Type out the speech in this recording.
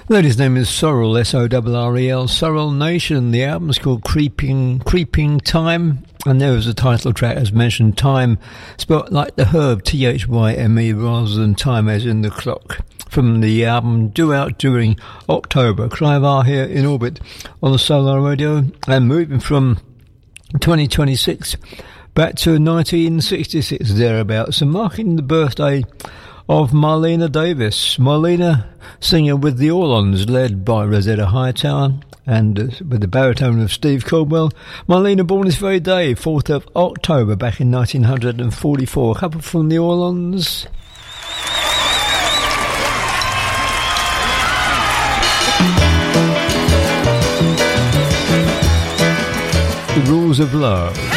Lady's name is Sorrel, S-O-R-R-E-L, Sorrel Nation. The album's called Creeping Time, and there was a title track, as mentioned, Time, spelt like the herb, T-H-Y-M-E, rather than time as in the clock, from the album due out during October. Clive R here in orbit on the Solar Radio, and moving from 2026 back to 1966 thereabouts, and marking the birthday of Marlena Davis. Marlena, singer with the Orlons, led by Rosetta Hightower, and with the baritone of Steve Caldwell. Marlena, born this very day, 4th of October, back in 1944. A couple from the Orlons. The Rules of Love.